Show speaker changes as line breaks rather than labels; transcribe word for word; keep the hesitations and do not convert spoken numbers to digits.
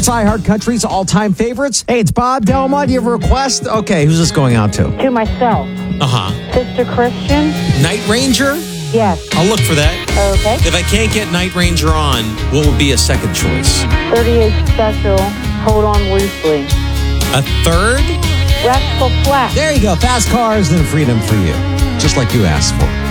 It's iHeart Country's all-time favorites. Hey, it's Bob Delma. Do you have a request? Okay, who's this going out to?
To myself.
Uh-huh.
Sister Christian?
Night Ranger?
Yes.
I'll look for that.
Okay.
If I can't get Night Ranger on, what would be a second choice?
thirty-eight Special, Hold On Loosely.
A third?
Rascal Flatts.
There you go. Fast cars and freedom for you. Just like you asked for.